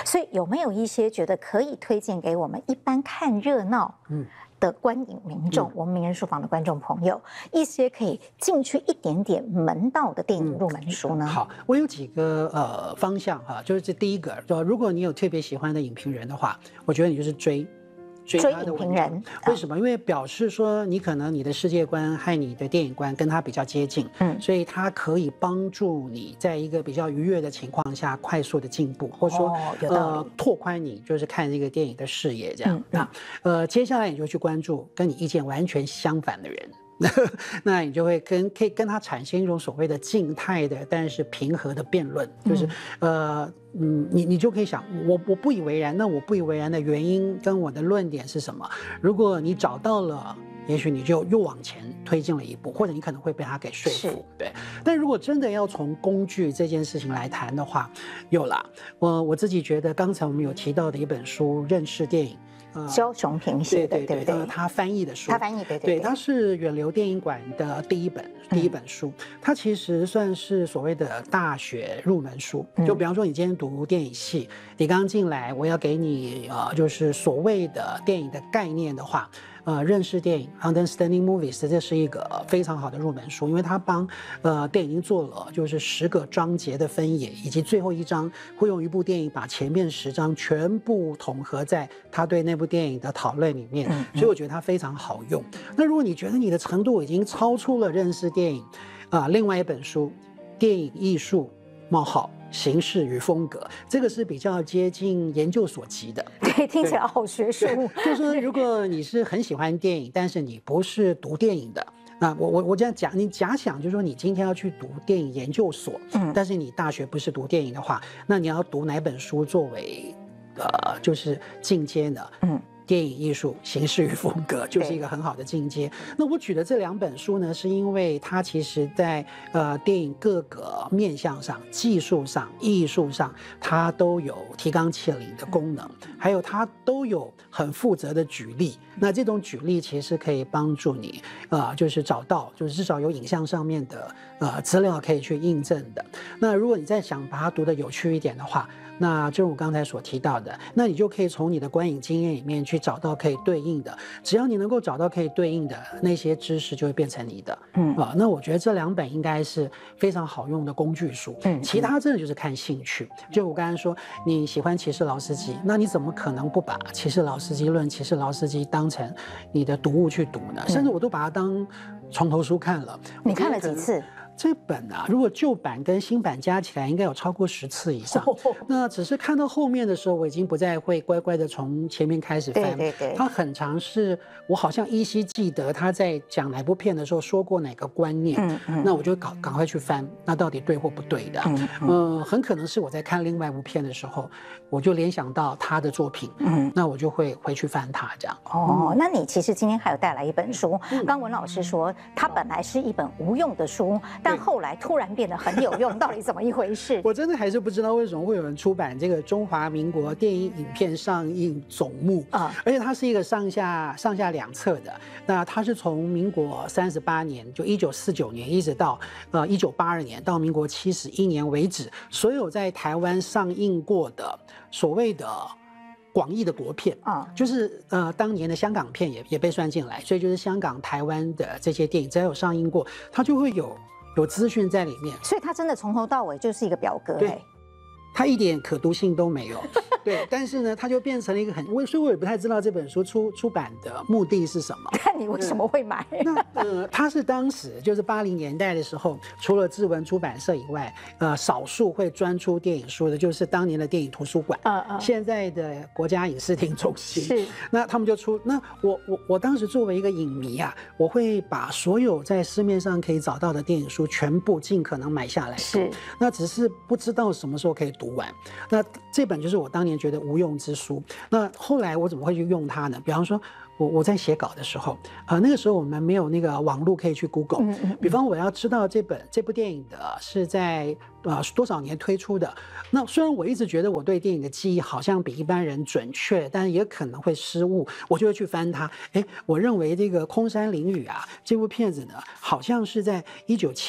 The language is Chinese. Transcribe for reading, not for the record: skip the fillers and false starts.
所以有没有一些觉得可以推荐给我们一般看热闹的观影民众，我们名人书房的观众朋友，一些可以进去一点点门道的电影入门书呢？ 好，我有几个方向哈，就是这第一个，如果你有特别喜欢的影评人的话，我觉得你就是追他的影评人。 为什么？因为表示说你可能你的世界观和你的电影观跟他比较接近，所以他可以帮助你在一个比较愉悦的情况下快速的进步，或者说拓宽你就是看这个电影的视野这样。接下来你就去关注跟你意见完全相反的人。那你就会可以跟他产生一种所谓的静态的但是平和的辩论，就是你就可以想我不以为然，那我不以为然的原因跟我的论点是什么？如果你找到了，也许你就又往前推进了一步，或者你可能会被他给说服。对，但如果真的要从工具这件事情来谈的话，有啦，我自己觉得刚才我们有提到的一本书《认识电影》。 焦雄平写的，对不对？ 他翻译的书， 对， 他是远流电影馆的第一本书。它其实算是所谓的大学入门书。就比方说，你今天读电影系，你刚进来，我要给你就是所谓的电影的概念的话。认识电影 Understanding Movies 这是一个非常好的入门书，因为它帮电影做了就是10个章节的分野，以及最后一章会用一部电影把前面10章全部统合在他对那部电影的讨论里面，所以我觉得它非常好用。那如果你觉得你的程度已经超出了认识电影另外一本书《电影艺术：形式与风格》，这个是比较接近研究所级的。 对，听起来好学术。 就是说，如果你是很喜欢电影，但是你不是读电影的，那我这样讲，你假想就是说，你今天要去读电影研究所，但是你大学不是读电影的话，那你要读哪本书作为就是进阶呢？电影艺术形式与风格就是一个很好的进阶。那我举的这2本书呢，是因为它其实在电影各个面向上、技术上、艺术上，它都有提纲挈领的功能，还有它都有很负责的举例。那这种举例其实可以帮助你就是找到，就是至少有影像上面的资料可以去印证的。那如果你再想把它读得有趣一点的话，那正如我刚才所提到的，那你就可以从你的观影经验里面去找到可以对应的，只要你能够找到可以对应的那些知识，就会变成你的。那我觉得这2本应该是非常好用的工具书。其他真的就是看兴趣。就我刚才说，你喜欢骑士劳斯基，那你怎么可能不把骑士劳斯基当成你的读物去读呢？甚至我都把它当床头书看了。 你看了几次？ 这本如果旧版跟新版加起来应该有超过10次以上。那只是看到后面的时候，我已经不再会乖乖的从前面开始翻。对，它很常是我好像依稀记得他在讲哪部片的时候说过哪个观念，那我就赶快去翻，那到底对或不对的。很可能是我在看另外一部片的时候，我就联想到他的作品，那我就会回去翻它这样。 那你其实今天还有带来一本书，刚文老师说它本来是一本无用的书，但后来突然变得很有用，到底怎么一回事？ 我真的还是不知道为什么会有人出版这个《中华民国电影影片上映总目》而且它是一个上下2册的。那它是从民国38年，就1949年，一直到1982年，到民国71年为止，所有在台湾上映过的所谓的广义的国片就是当年的香港片也被算进来，所以就是香港、台湾的这些电影只要有上映过，它就会有资讯在里面， 所以它真的从头到尾就是一个表格。 对，它一点可读性都没有。对，但是呢，它就变成了一个所以我也不太知道这本书出版的目的是什么。 看你为什么会买？ 它是当时就是80年代的时候，除了志文出版社以外，少数会专出电影书的，就是当年的电影图书馆，现在的国家影视厅中心。是，那他们就出。那我当时作为一个影迷我会把所有在市面上可以找到的电影书全部尽可能买下来。是，那只是不知道什么时候可以读完。那这本就是我当年觉得无用之书。那后来我怎么会去用它呢？比方说我在写稿的时候，那个时候我们没有那个网络可以去 Google，比方我要知道这部电影的是在多少年推出的。那虽然我一直觉得我对电影的记忆好像比一般人准确，但也可能会失误，我就会去翻它。我认为这个空山灵雨这部片子呢，好像是在1970